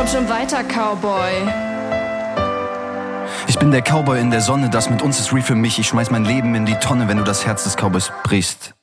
schon weiter, Cowboy. Ich bin der Cowboy in der Sonne, das mit uns ist real für mich. Ich schmeiß mein Leben in die Tonne, wenn du das Herz des Cowboys brichst.